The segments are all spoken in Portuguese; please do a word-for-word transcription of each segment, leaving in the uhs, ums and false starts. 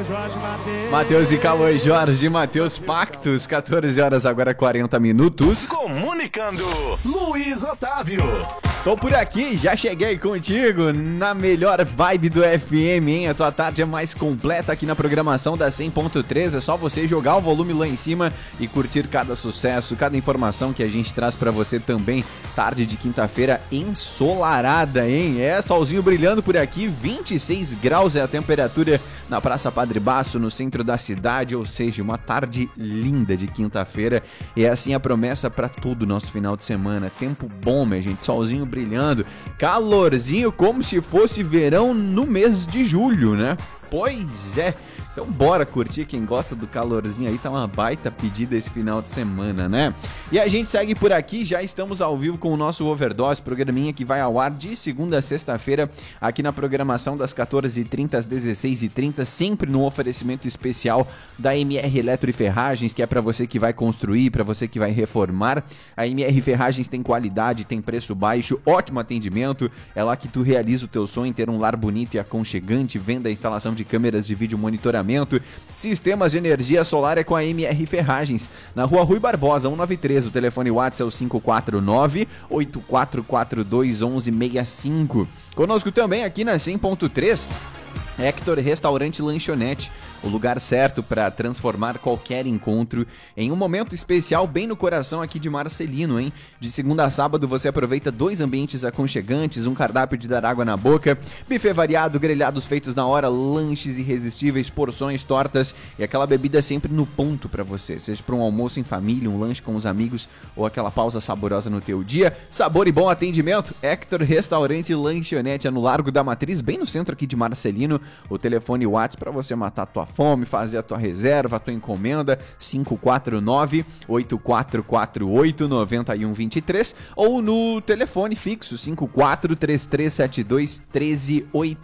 Matheus e Cauã Jorge, Matheus Pactos, catorze horas agora quarenta minutos. Comunicando, Luiz Otávio. Tô por aqui, já cheguei contigo na melhor vibe do F M, hein? A tua tarde é mais completa aqui na programação da cem ponto três. É só você jogar o volume lá em cima e curtir cada sucesso, cada informação que a gente traz pra você também. Tarde de quinta-feira ensolarada, hein? É, solzinho brilhando por aqui, vinte e seis graus é a temperatura na Praça Padre Basso, no centro da cidade, ou seja, uma tarde linda de quinta-feira. E é assim a promessa pra todo o nosso final de semana. Tempo bom, minha gente, solzinho brilhando, calorzinho como se fosse verão no mês de julho, né? Pois é. Então bora curtir, quem gosta do calorzinho aí, tá uma baita pedida esse final de semana, né? E a gente segue por aqui, já estamos ao vivo com o nosso Overdose, programinha que vai ao ar de segunda a sexta-feira, aqui na programação das quatorze e trinta às dezesseis e trinta, sempre no oferecimento especial da M R Eletro e Ferragens, que é pra você que vai construir, pra você que vai reformar. A M R Ferragens tem qualidade, tem preço baixo, ótimo atendimento, é lá que tu realiza o teu sonho em ter um lar bonito e aconchegante, venda a instalação de câmeras de vídeo monitoramento, sistemas de energia solar é com a M R Ferragens, na Rua Rui Barbosa, cento e noventa e três, o telefone WhatsApp é o cinco quatro nove, oito quatro quatro dois, um um seis cinco. Conosco também aqui na cem ponto três, Hector Restaurante Lanchonete, o lugar certo para transformar qualquer encontro em um momento especial bem no coração aqui de Marcelino, hein? De segunda a sábado você aproveita dois ambientes aconchegantes, um cardápio de dar água na boca, buffet variado, grelhados feitos na hora, lanches irresistíveis, porções, tortas e aquela bebida sempre no ponto para você, seja para um almoço em família, um lanche com os amigos ou aquela pausa saborosa no teu dia. Sabor e bom atendimento, Hector Restaurante Lanchonete é no Largo da Matriz, bem no centro aqui de Marcelino. O telefone WhatsApp para você matar a tua fome, fazer a tua reserva, a tua encomenda, cinco quatro nove, oito quatro quatro oito, nove um dois três, ou no telefone fixo cinco quatro três três sete dois, um três oito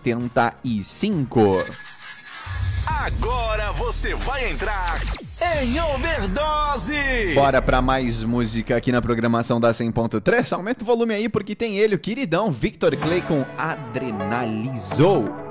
cinco. Agora você vai entrar em Overdose. Bora pra mais música aqui na programação da cem ponto três. Aumenta o volume aí porque tem ele, o queridão Victor Clay com Adrenalizou.